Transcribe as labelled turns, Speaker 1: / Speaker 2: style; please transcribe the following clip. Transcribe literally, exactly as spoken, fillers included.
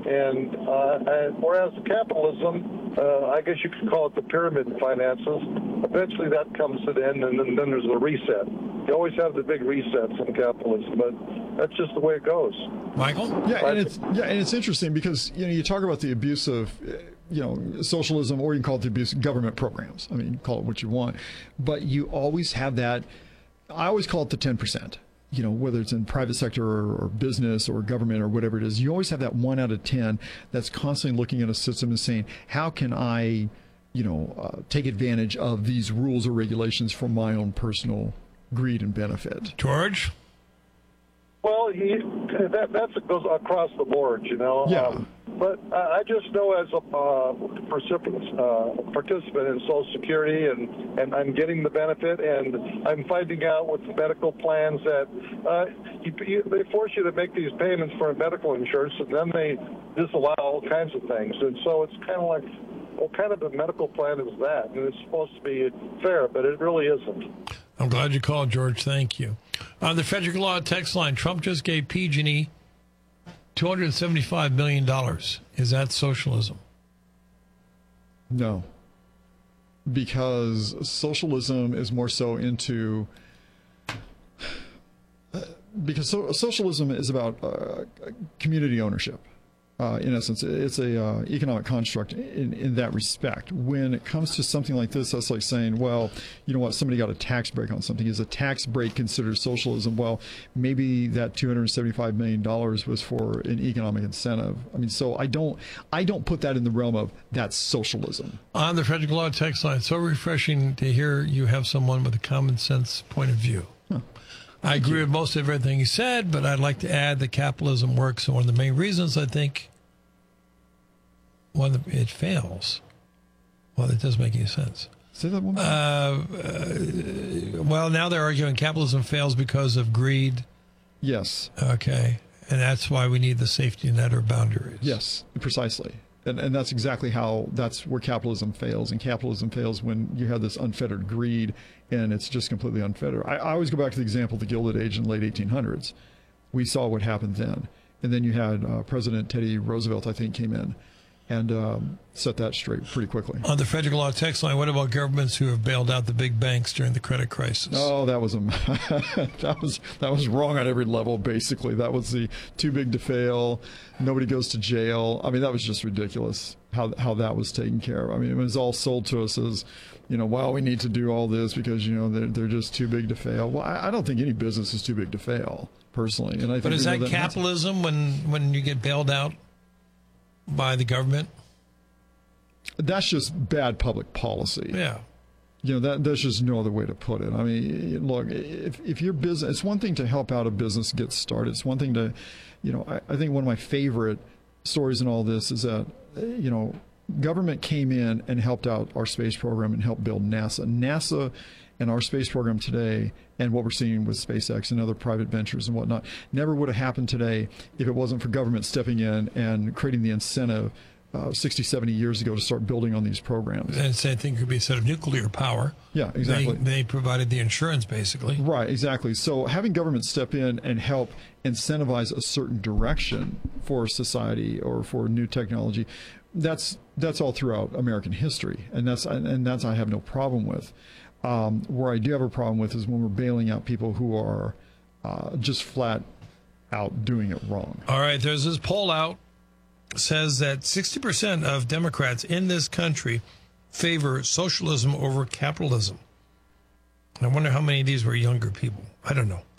Speaker 1: And, uh, and whereas capitalism, uh, I guess you could call it the pyramid finances, eventually that comes to the end, and then, then there's a reset. You always have the big resets in capitalism, but that's just the way it goes.
Speaker 2: Michael?
Speaker 3: Yeah, and it's yeah, and it's interesting because you know you talk about the abuse of you know socialism, or you can call it the abuse of government programs. I mean, call it what you want, but you always have that. I always call it the ten percent. You know, whether it's in private sector or, or business or government or whatever it is, you always have that one out of ten that's constantly looking at a system and saying, how can I, you know, uh, take advantage of these rules or regulations for my own personal greed and benefit?
Speaker 2: George?
Speaker 1: Well, he, that that's it goes across the board, you know.
Speaker 3: Yeah.
Speaker 1: Um, but I just know as a uh, participant, uh, participant in Social Security, and, and I'm getting the benefit, and I'm finding out with the medical plans that uh, you, you, they force you to make these payments for medical insurance, and then they disallow all kinds of things. And so it's kind of like, what kind of a medical plan is that? And it's supposed to be fair, but it really isn't.
Speaker 2: I'm glad you called, George. Thank you. On the Frederick Law text line, Trump just gave P G and E two hundred seventy-five million dollars. Is that socialism?
Speaker 3: No. Because socialism is more so into... Uh, because so, socialism is about uh, community ownership. Uh, in essence, it's a uh, economic construct in, in that respect. When it comes to something like this, that's like saying, well, you know what, somebody got a tax break on something. Is a tax break considered socialism? Well, maybe that two hundred seventy-five million dollars was for an economic incentive. I mean, so I don't, I don't put that in the realm of that's socialism.
Speaker 2: On the Frederick Law text line, so refreshing to hear you have someone with a common sense point of view. Huh. I agree you. with most of everything you said, but I'd like to add that capitalism works. And one of the main reasons I think one it fails, well, it doesn't make any sense.
Speaker 3: Say that one more.
Speaker 2: Uh, uh, well, now they're arguing capitalism fails because of greed.
Speaker 3: Yes.
Speaker 2: Okay. And that's why we need the safety net or boundaries.
Speaker 3: Yes, precisely. And, and that's exactly how, that's where capitalism fails. And capitalism fails when you have this unfettered greed and it's just completely unfettered. I, I always go back to the example of the Gilded Age in the late eighteen hundreds. We saw what happened then. And then you had uh, President Teddy Roosevelt, I think, came in and um, set that straight pretty quickly.
Speaker 2: On the Frederick Law text line, what about governments who have bailed out the big banks during the credit crisis?
Speaker 3: Oh, that was a that was that was wrong on every level. Basically, that was the too big to fail. Nobody goes to jail. I mean, that was just ridiculous how how that was taken care of. I mean, it was all sold to us as, you know, well, we need to do all this because, you know, they're they're just too big to fail. Well, I, I don't think any business is too big to fail, personally. And I think
Speaker 2: but is that,
Speaker 3: that
Speaker 2: capitalism when when you get bailed out by the government?
Speaker 3: That's just bad public policy.
Speaker 2: Yeah.
Speaker 3: You know, that there's just no other way to put it. I mean, look, if if your business, it's one thing to help out a business get started. It's one thing to, you know, I, I think one of my favorite stories in all this is that, you know, government came in and helped out our space program and helped build NASA. NASA and our space program today, and what we're seeing with SpaceX and other private ventures and whatnot, never would have happened today if it wasn't for government stepping in and creating the incentive uh, sixty, seventy years ago to start building on these programs.
Speaker 2: And same thing could be said of nuclear power.
Speaker 3: Yeah, exactly.
Speaker 2: They, they provided the insurance, basically.
Speaker 3: Right, exactly. So having government step in and help incentivize a certain direction for society or for new technology, that's that's all throughout American history, and that's and that's I have no problem with. Um, where I do have a problem with is when we're bailing out people who are uh, just flat out doing it wrong.
Speaker 2: All right, there's this poll out says that sixty percent of Democrats in this country favor socialism over capitalism. I wonder how many of these were younger people. I don't know.